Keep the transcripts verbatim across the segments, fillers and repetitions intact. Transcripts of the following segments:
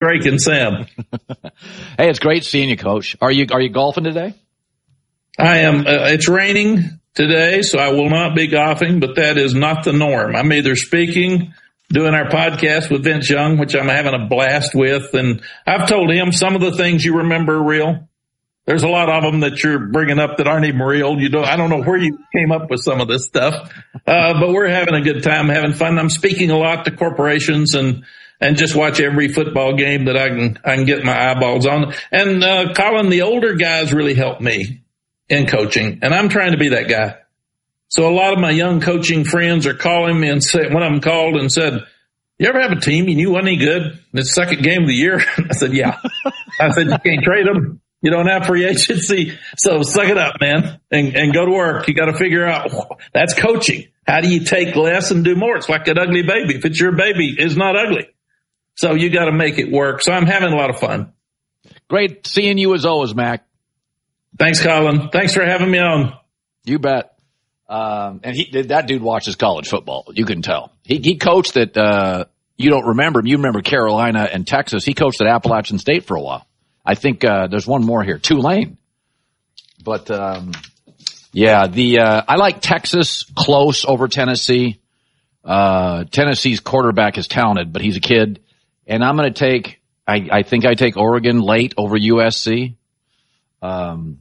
Drake and Sam. Hey, it's great seeing you, Coach. Are you are you golfing today? I am. Uh, it's raining today, so I will not be golfing, but that is not the norm. I'm either speaking, doing our podcast with Vince Young, which I'm having a blast with, and I've told him some of the things you remember are real. There's a lot of them that you're bringing up that aren't even real. You don't, I don't know where you came up with some of this stuff. Uh, but we're having a good time, having fun. I'm speaking a lot to corporations and, and just watch every football game that I can, I can get my eyeballs on. And, uh, Colin, the older guys really help me in coaching, and I'm trying to be that guy. So a lot of my young coaching friends are calling me and say, one of them called and said, you ever have a team you knew wasn't any good? It's the second game of the year. I said, yeah. I said, you can't trade them. You don't have free agency. So suck it up, man, and, and go to work. You got to figure out that's coaching. How do you take less and do more? It's like an ugly baby. If it's your baby, it's not ugly. So you got to make it work. So I'm having a lot of fun. Great seeing you as always, Mac. Thanks, Colin. Thanks for having me on. You bet. Um, and he, that dude watches college football. You can tell. He, he coached at, uh, you don't remember him. You remember Carolina and Texas. He coached at Appalachian State for a while. I think, uh, there's one more here, Tulane. But, um, yeah, the, uh, I like Texas close over Tennessee. Uh, Tennessee's quarterback is talented, but he's a kid. And I'm going to take, I, I think I take Oregon late over U S C. Um,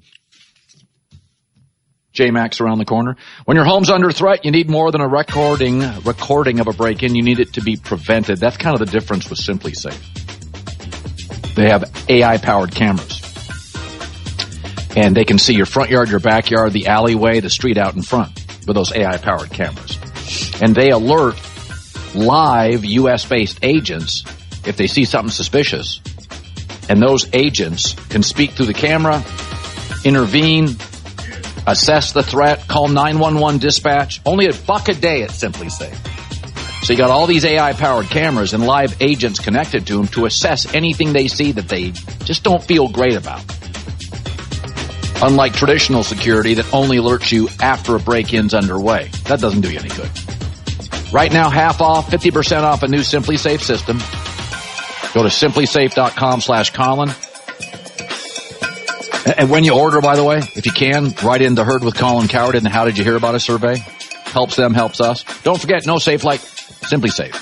J-Max around the corner. When your home's under threat, you need more than a recording, recording of a break-in. You need it to be prevented. That's kind of the difference with Simply Safe. They have A I-powered cameras. And they can see your front yard, your backyard, the alleyway, the street out in front with those A I-powered cameras. And they alert live U S-based agents if they see something suspicious. And those agents can speak through the camera, intervene, assess the threat, call nine one one dispatch. Only a buck a day at Simply Safe. So you got all these A I-powered cameras and live agents connected to them to assess anything they see that they just don't feel great about. Unlike traditional security that only alerts you after a break-in's underway. That doesn't do you any good. Right now, half off, fifty percent off a new Simply Safe system. Go to simplysafe.com slash Colin. And when you order, by the way, if you can, write in the Herd with Colin Coward in the How Did You Hear About Us survey. Helps them, helps us. Don't forget, no safe like Simply Safe.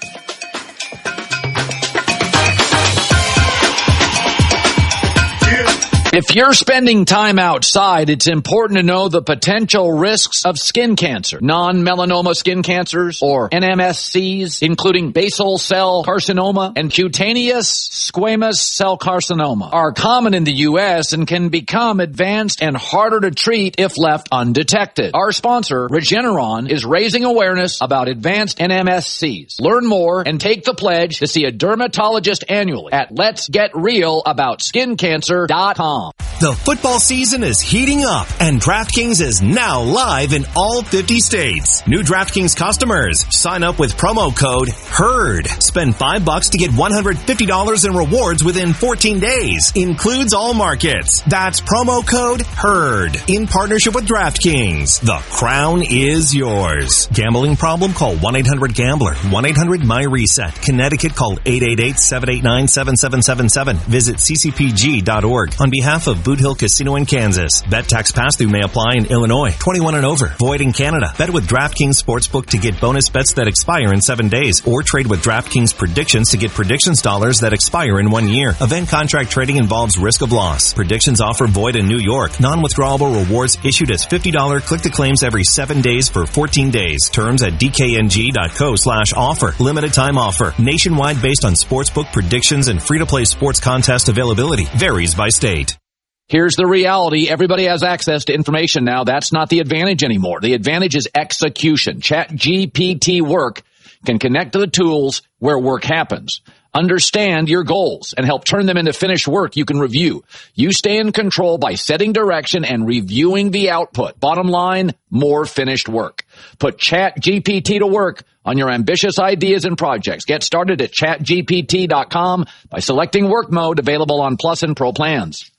If you're spending time outside, it's important to know the potential risks of skin cancer. Non-melanoma skin cancers, or N M S Cs, including basal cell carcinoma and cutaneous squamous cell carcinoma, are common in the U S and can become advanced and harder to treat if left undetected. Our sponsor, Regeneron, is raising awareness about advanced N M S Cs. Learn more and take the pledge to see a dermatologist annually at lets get real about skin cancer dot com. The football season is heating up, and DraftKings is now live in all fifty states. New DraftKings customers, sign up with promo code HERD. Spend five bucks to get one hundred fifty dollars in rewards within fourteen days. Includes all markets. That's promo code HERD. In partnership with DraftKings. The crown is yours. Gambling problem? Call one eight hundred gambler. one eight hundred my reset. Connecticut, call eight eight eight, seven eight nine, seven seven seven seven. Visit c c p g dot org. On behalf of Boot Hill Casino in Kansas. Bet tax pass-through may apply in Illinois. twenty-one and over. Void in Canada. Bet with DraftKings Sportsbook to get bonus bets that expire in seven days. Or trade with DraftKings Predictions to get predictions dollars that expire in one year. Event contract trading involves risk of loss. Predictions offer void in New York. Non-withdrawable rewards issued as fifty dollars click-to-claims every seven days for fourteen days. Terms at d k n g dot co slash offer. Limited time offer. Nationwide based on sportsbook predictions and free-to-play sports contest availability. Varies by state. Here's the reality. Everybody has access to information now. That's not the advantage anymore. The advantage is execution. ChatGPT Work can connect to the tools where work happens. Understand your goals and help turn them into finished work you can review. You stay in control by setting direction and reviewing the output. Bottom line, more finished work. Put ChatGPT to work on your ambitious ideas and projects. Get started at chat G P T dot com by selecting work mode, available on Plus and Pro plans.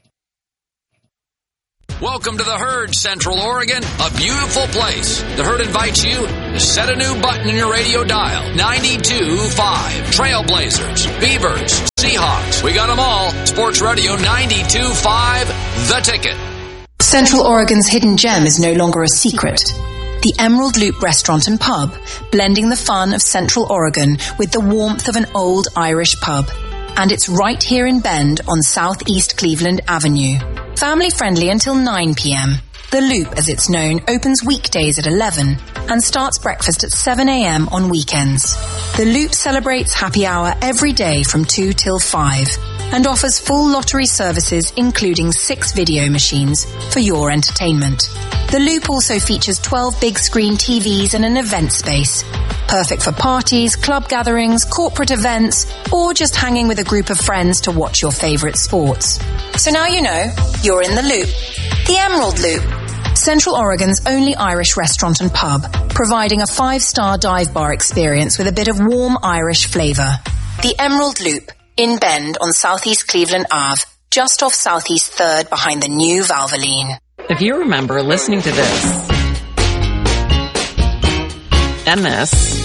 Welcome to the Herd, Central Oregon, a beautiful place. The Herd invites you to set a new button in your radio dial. ninety-two point five Trailblazers, Beavers, We got them all. Sports Radio ninety-two point five, The Ticket. Central Oregon's hidden gem is no longer a secret. The Emerald Loop Restaurant and Pub, blending the fun of Central Oregon with the warmth of an old Irish pub. And it's right here in Bend on Southeast Cleveland Avenue. Family friendly until nine p.m. The Loop, as it's known, opens weekdays at eleven and starts breakfast at seven a.m. on weekends. The Loop celebrates happy hour every day from two till five and offers full lottery services including six video machines for your entertainment. The Loop also features twelve big screen T Vs and an event space. Perfect for parties, club gatherings, corporate events, or just hanging with a group of friends to watch your favorite sports. So now you know, you're in the Loop. The Emerald Loop. Central Oregon's only Irish restaurant and pub, providing a five-star dive bar experience with a bit of warm Irish flavour. The Emerald Loop, in Bend on Southeast Cleveland Avenue, just off Southeast third behind the new Valvoline. If you remember listening to this, and this,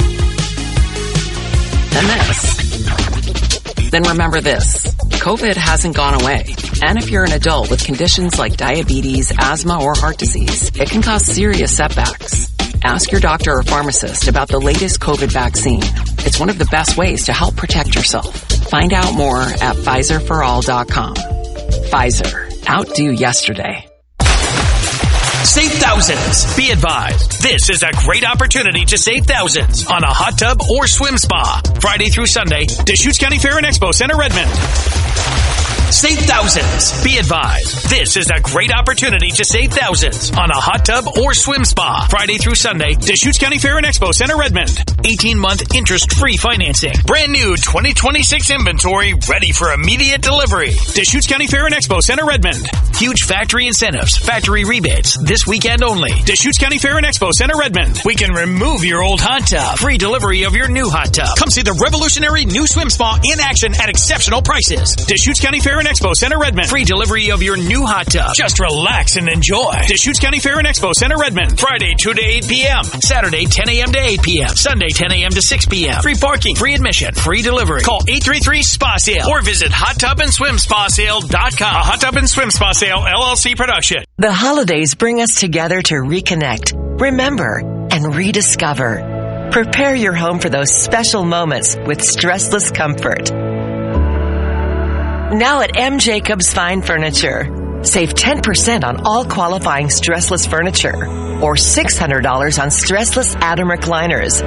and this, then remember this. COVID hasn't gone away. And if you're an adult with conditions like diabetes, asthma, or heart disease, it can cause serious setbacks. Ask your doctor or pharmacist about the latest COVID vaccine. It's one of the best ways to help protect yourself. Find out more at Pfizer for all dot com. Pfizer. Outdo yesterday. Save thousands. Be advised, this is a great opportunity to save thousands on a hot tub or swim spa. Friday through Sunday, Deschutes County Fair and Expo Center, Redmond. Save thousands. Be advised, this is a great opportunity to save thousands on a hot tub or swim spa. Friday through Sunday, Deschutes County Fair and Expo Center, Redmond. eighteen-month interest-free financing. Brand new twenty twenty-six inventory ready for immediate delivery. Deschutes County Fair and Expo Center, Redmond. Huge factory incentives, factory rebates, this weekend only. Deschutes County Fair and Expo Center, Redmond. We can remove your old hot tub. Free delivery of your new hot tub. Come see the revolutionary new swim spa in action at exceptional prices. Deschutes County Fair and Expo Center, Redmond. Free delivery of your new hot tub. Just relax and enjoy. Deschutes County Fair and Expo Center, Redmond. Friday two to eight p.m. Saturday ten a.m. to eight p.m. Sunday ten a.m. to six p.m. Free parking, free admission, free delivery. Call eight three three S P A Sale or visit hot tub and swim spa sale dot com. A Hot Tub and Swim Spa Sale L L C production. The holidays bring us together to reconnect, remember, and rediscover. Prepare your home for those special moments with stressless comfort. Now at M. Jacobs Fine Furniture. Save ten percent on all qualifying stressless furniture or six hundred dollars on stressless Adam recliners.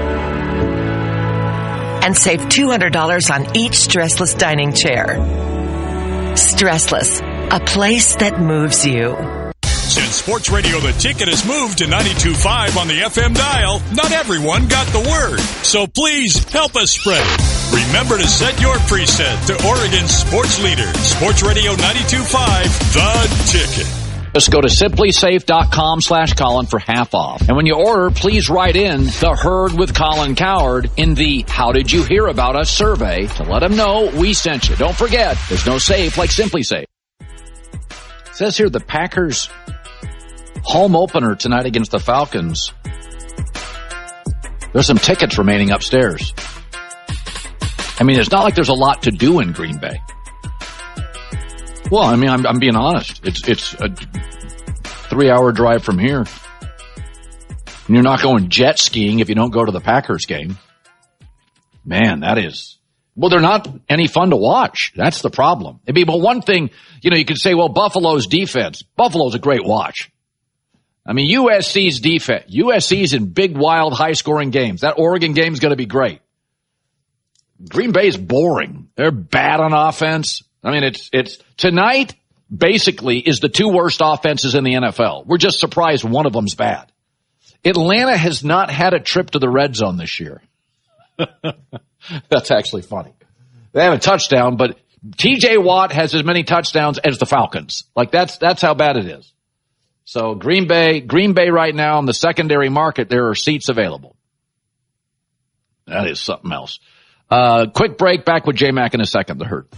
And save two hundred dollars on each stressless dining chair. Stressless, a place that moves you. Since Sports Radio The Ticket has moved to ninety-two point five on the F M dial, not everyone got the word. So please help us spread it. Remember to set your preset to Oregon's sports leader, Sports Radio ninety-two point five, The Ticket. Just go to simplysafe.com slash Colin for half off. And when you order, please write in the Herd with Colin Cowherd in the How Did You Hear About Us survey to let them know we sent you. Don't forget, there's no safe like Simply Safe. It says here the Packers home opener tonight against the Falcons. There's some tickets remaining upstairs. I mean, it's not like there's a lot to do in Green Bay. Well, I mean, I'm, I'm being honest. It's it's a three-hour drive from here. And you're not going jet skiing if you don't go to the Packers game. Man, that is... Well, they're not any fun to watch. That's the problem. It'd be, well, one thing, you know, you could say, well, Buffalo's defense. Buffalo's a great watch. I mean, U S C's defense. U S C's in big, wild, high-scoring games. That Oregon game's going to be great. Green Bay's boring. They're bad on offense. I mean, it's, it's, tonight basically is the two worst offenses in the N F L. We're just surprised one of them's bad. Atlanta has not had a trip to the red zone this year. That's actually funny. They have a touchdown, but T J Watt has as many touchdowns as the Falcons. Like that's, that's how bad it is. So Green Bay, Green Bay right now in the secondary market, there are seats available. That is something else. Uh, quick break, back with J-Mac in a second, The Herd.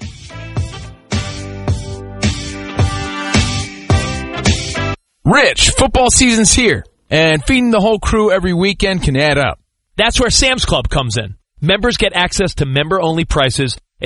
Rich, football season's here, and feeding the whole crew every weekend can add up. That's where Sam's Club comes in. Members get access to member-only prices,